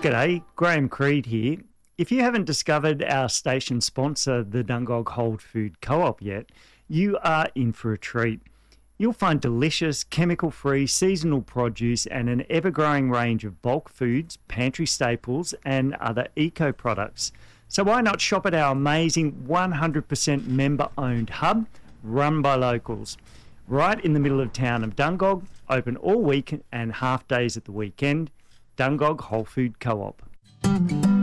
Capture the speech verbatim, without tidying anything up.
G'day, Graham Creed here. If you haven't discovered our station sponsor, the Dungog Whole Food Co-op yet, you are in for a treat. You'll find delicious, chemical-free, seasonal produce and an ever-growing range of bulk foods, pantry staples and other eco-products. So why not shop at our amazing one hundred percent member-owned hub, run by locals, right in the middle of town of Dungog, open all week and half days at the weekend, Dungog Whole Food Co-op.